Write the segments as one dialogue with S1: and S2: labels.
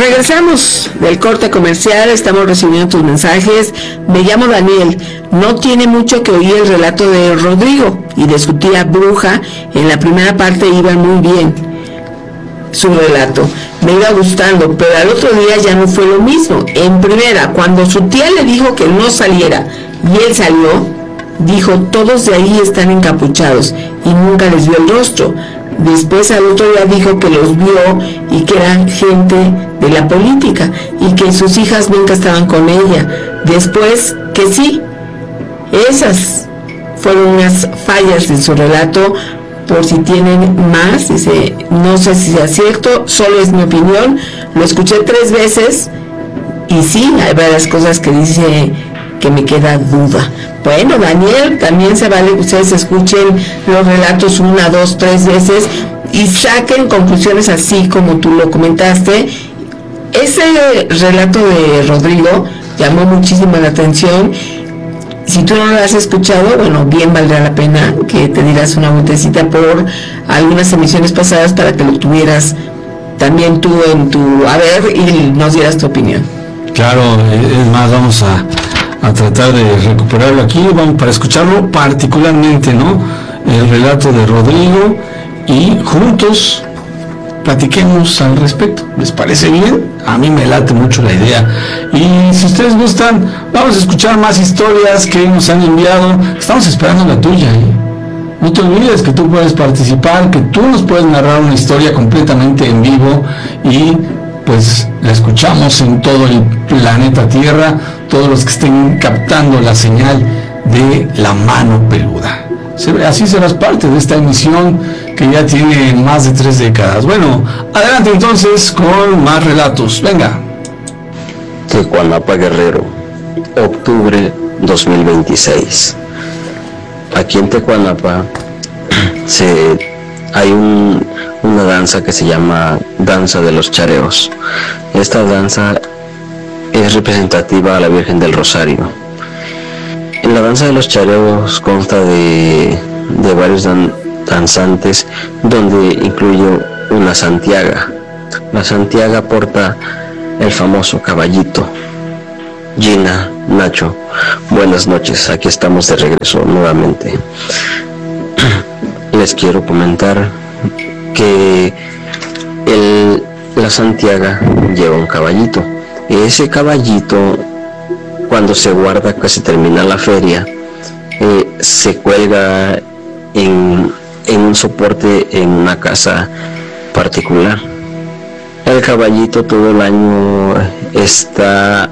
S1: Regresamos del corte comercial, estamos recibiendo tus mensajes. Me llamo Daniel, no tiene mucho que oír el relato de Rodrigo y de su tía bruja. En la primera parte iba muy bien su relato, me iba gustando, pero al otro día ya no fue lo mismo. En primera, cuando su tía le dijo que no saliera y él salió, dijo, todos de ahí están encapuchados, y nunca les vio el rostro. Después al otro día dijo que los vio y que eran gente de la política y que sus hijas nunca estaban con ella. Después que sí. Esas fueron unas fallas de su relato. Por si tienen más, dice, no sé si sea cierto, solo es mi opinión. Lo escuché 3 veces y sí, hay varias cosas que dice que me queda duda. Bueno, Daniel, también se vale que ustedes escuchen los relatos 1, 2, 3 veces y saquen conclusiones así como tú lo comentaste. Ese relato de Rodrigo llamó muchísimo la atención. Si tú no lo has escuchado, bueno, bien valdrá la pena que te dieras una vueltecita por algunas emisiones pasadas para que lo tuvieras también tú en tu haber y nos dieras tu opinión.
S2: Claro, es más, vamos a tratar de recuperarlo aquí, vamos para escucharlo particularmente, ¿no? El relato de Rodrigo y juntos platiquemos al respecto. ¿Les parece bien? A mí me late mucho la idea. Y si ustedes gustan, vamos a escuchar más historias que nos han enviado. Estamos esperando la tuya, ¿eh? No te olvides que tú puedes participar, que tú nos puedes narrar una historia completamente en vivo y pues la escuchamos en todo el planeta Tierra, todos los que estén captando la señal de La Mano Peluda. Así serás parte de esta emisión que ya tiene más de 3 décadas. Bueno, adelante entonces con más relatos. Venga.
S3: Tecuanapa, Guerrero, octubre 2026. Aquí en Tecuanapa hay una danza que se llama Danza de los Chareos. Esta danza es representativa a la Virgen del Rosario. En la danza de los chareos consta de varios danzantes, donde incluye una santiaga. La santiaga porta el famoso caballito. Gina, Nacho, buenas noches, aquí estamos de regreso nuevamente. Les quiero comentar que la santiaga lleva un caballito. Ese caballito, cuando se guarda, que se termina la feria, se cuelga en un soporte en una casa particular. El caballito todo el año está,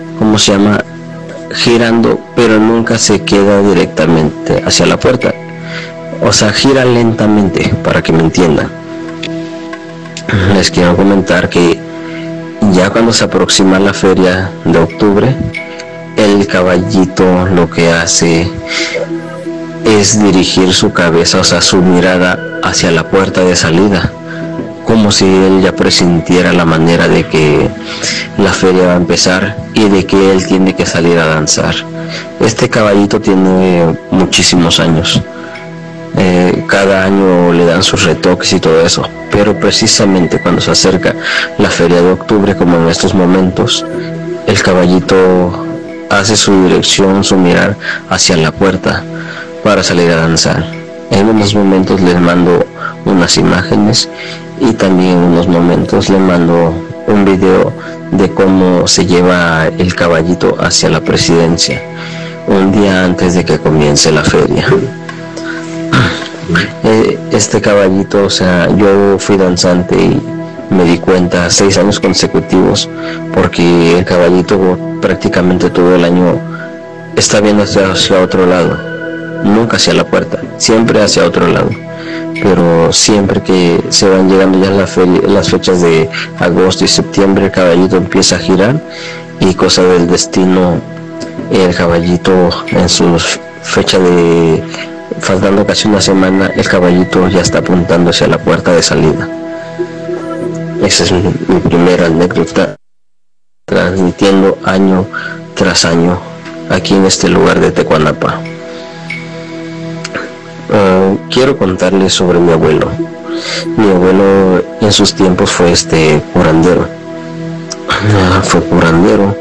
S3: girando, pero nunca se queda directamente hacia la puerta. O sea, gira lentamente, para que me entiendan. Les quiero comentar que ya cuando se aproxima la feria de octubre, el caballito lo que hace es dirigir su cabeza, o sea, su mirada hacia la puerta de salida, como si él ya presintiera la manera de que la feria va a empezar y de que él tiene que salir a danzar. Este caballito tiene muchísimos años. Cada año le dan sus retoques y todo eso, pero precisamente cuando se acerca la feria de octubre, como en estos momentos, el caballito hace su dirección, su mirar hacia la puerta para salir a danzar. En unos momentos les mando unas imágenes y también en unos momentos les mando un video de cómo se lleva el caballito hacia la presidencia un día antes de que comience la feria. Este caballito, o sea, yo fui danzante y me di cuenta 6 años consecutivos, porque el caballito prácticamente todo el año está viendo hacia otro lado, nunca hacia la puerta, siempre hacia otro lado. Pero siempre que se van llegando ya las fechas de agosto y septiembre, el caballito empieza a girar y, cosa del destino, el caballito en su fecha de faltando casi una semana, el caballito ya está apuntando hacia la puerta de salida. Esa es mi primera anécdota, transmitiendo año tras año aquí en este lugar de Tecuanapa. Quiero contarles sobre mi abuelo. Mi abuelo en sus tiempos fue curandero. fue curandero.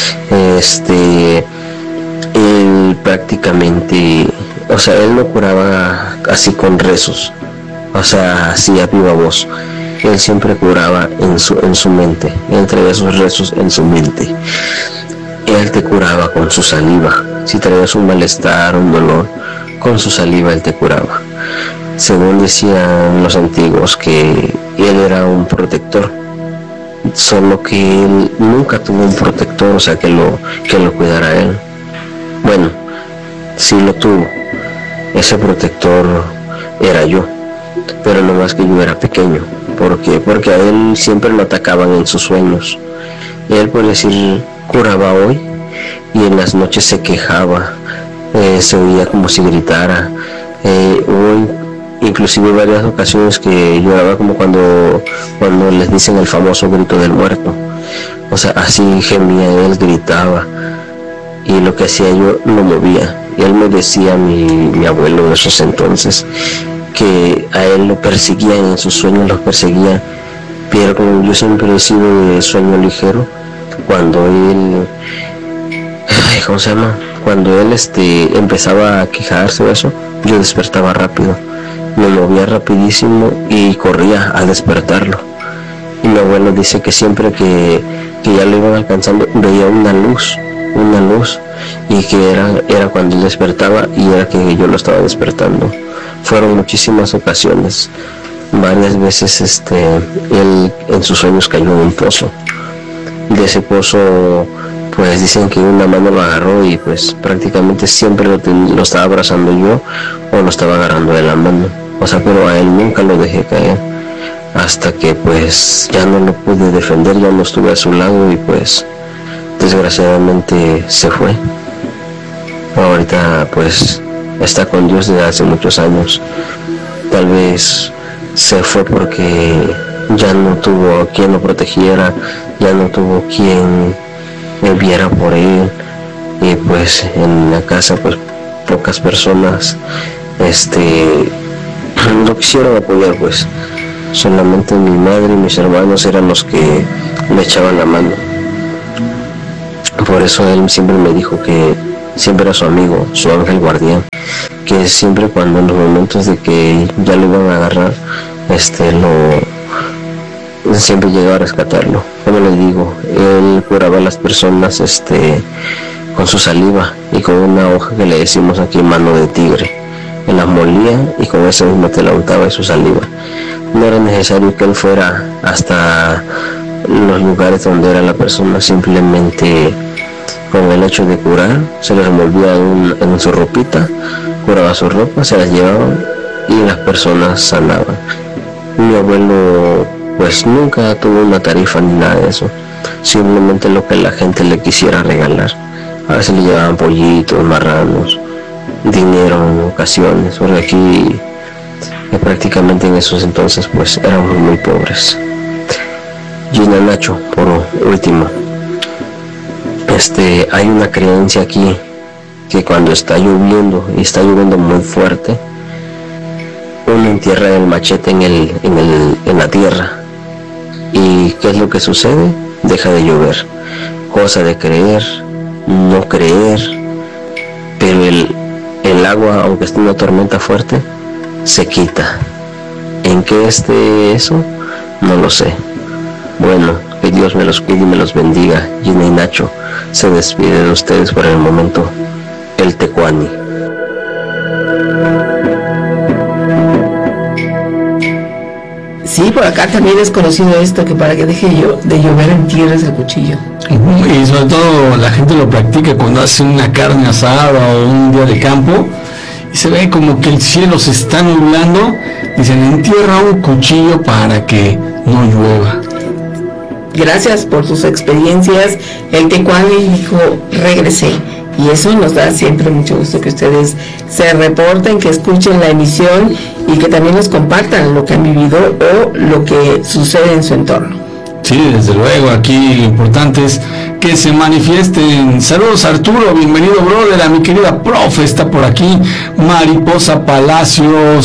S3: Él prácticamente, o sea, él no curaba así con rezos, o sea, así a viva voz. Él siempre curaba en su mente, entre esos rezos en su mente. Él te curaba con su saliva. Si traías un malestar, un dolor, con su saliva él te curaba. Según decían los antiguos, que él era un protector, solo que él nunca tuvo un protector, o sea, que lo cuidara a él. Bueno, sí lo tuvo. Ese protector era yo, pero no más que yo era pequeño. ¿Por qué? Porque a él siempre lo atacaban en sus sueños. Él, por decir, curaba hoy y en las noches se quejaba, se oía como si gritara. Hubo inclusive varias ocasiones que lloraba, como cuando les dicen el famoso grito del muerto. O sea, así gemía él, gritaba, y lo que hacía yo lo movía. Y él me decía, mi abuelo de esos entonces, que a él lo perseguían, en sus sueños los perseguía, pero como yo siempre he sido de sueño ligero, cuando él, cuando él empezaba a quejarse o eso, yo despertaba rápido, me movía rapidísimo y corría a despertarlo. Y mi abuelo dice que siempre que ya lo iban alcanzando, veía una luz, y que era cuando él despertaba, y era que yo lo estaba despertando. Fueron muchísimas ocasiones. Varias veces él en sus sueños cayó en un pozo. De ese pozo, pues dicen que una mano lo agarró, y pues prácticamente siempre lo estaba abrazando yo, o lo estaba agarrando de la mano. O sea, pero a él nunca lo dejé caer, hasta que pues ya no lo pude defender, ya no estuve a su lado, y pues desgraciadamente se fue. Ahorita pues está con Dios desde hace muchos años. Tal vez se fue porque ya no tuvo quien lo protegiera, ya no tuvo quien viera por él, y pues en la casa pues pocas personas lo quisieron apoyar, pues solamente mi madre y mis hermanos eran los que me echaban la mano. Por eso él siempre me dijo que siempre era su amigo, su ángel guardián, que siempre cuando en los momentos de que ya lo iban a agarrar, siempre llegaba a rescatarlo. Como les digo, él curaba a las personas con su saliva y con una hoja que le decimos aquí mano de tigre. Él las molía y con esa misma te la untaba de su saliva. No era necesario que él fuera hasta los lugares donde era la persona, simplemente con el hecho de curar, se les revolvía en su ropita, curaba su ropa, se las llevaban y las personas sanaban. Mi abuelo pues nunca tuvo una tarifa ni nada de eso, simplemente lo que la gente le quisiera regalar. A veces le llevaban pollitos, marranos, dinero en ocasiones, porque aquí prácticamente en esos entonces pues éramos muy pobres. Gina Nacho, por último, hay una creencia aquí que cuando está lloviendo y está lloviendo muy fuerte, uno entierra el machete en la tierra, y ¿qué es lo que sucede? Deja de llover. Cosa de creer, no creer, pero el agua, aunque esté una tormenta fuerte, se quita. ¿En qué esté eso? No lo sé. Bueno, que Dios me los cuide y me los bendiga. Gina y Nacho se despide de ustedes por el momento. El Tecuani.
S1: Sí, por acá también es conocido esto, que para que deje de llover entierres el cuchillo.
S2: Y sobre todo la gente lo practica cuando hace una carne asada o un día de campo y se ve como que el cielo se está nublando. Dicen, entierra un cuchillo para que no llueva.
S1: Gracias por sus experiencias. El Tecuani dijo, regresé. Y eso nos da siempre mucho gusto que ustedes se reporten, que escuchen la emisión y que también nos compartan lo que han vivido o lo que sucede en su entorno.
S2: Sí, desde luego, aquí lo importante es que se manifiesten. Saludos Arturo, bienvenido brother, a mi querida profe, está por aquí, Mariposa Palacios,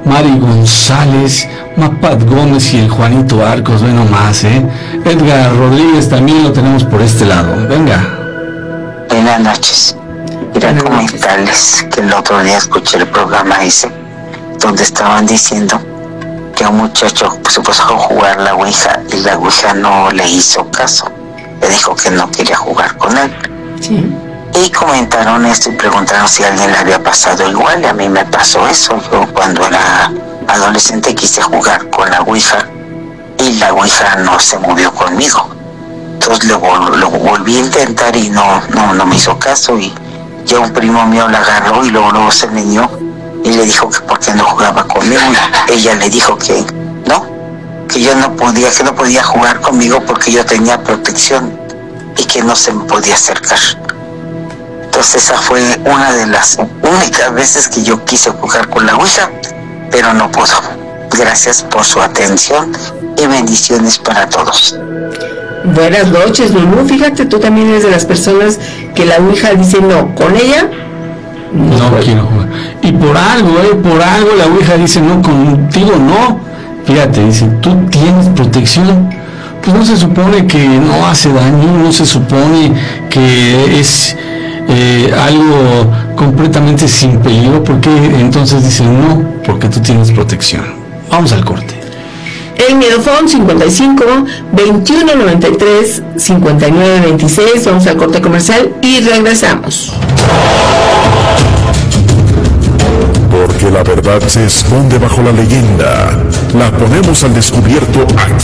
S2: Mari González, Mapat Gómez y el Juanito Arcos, bueno más, Edgar Rodríguez también lo tenemos por este lado. Venga.
S4: Buenas noches. Quería comentarles que el otro día escuché el programa ese donde estaban diciendo que un muchacho se puso a jugar la Ouija y la Ouija no le hizo caso. Le dijo que no quería jugar con él.
S1: Sí.
S4: Y comentaron esto y preguntaron si a alguien le había pasado igual. Y a mí me pasó eso. Yo cuando era adolescente quise jugar con la Ouija y la Ouija no se movió conmigo. Entonces lo volví a intentar y no me hizo caso. Y ya un primo mío la agarró y luego se meñó y le dijo que por qué no jugaba conmigo. Y ella le dijo que no, que yo no podía jugar conmigo porque yo tenía protección y que no se me podía acercar. Entonces esa fue una de las únicas veces que yo quise jugar con la Ouija, pero no pudo. Gracias por su atención y bendiciones para todos.
S1: Buenas noches, Lulú. Fíjate, tú también eres de las personas que la Ouija dice no, con ella
S2: no quiero jugar. Y por algo la Ouija dice no, contigo no. Fíjate, dice, tú tienes protección. Pues no se supone que no hace daño, no se supone que es algo completamente sin peligro. ¿Por qué entonces dicen no? Porque tú tienes protección. Vamos al corte.
S1: El Miedofón 55 21 93 59 26. Vamos al corte comercial y regresamos.
S5: Porque la verdad se esconde bajo la leyenda. La ponemos al descubierto aquí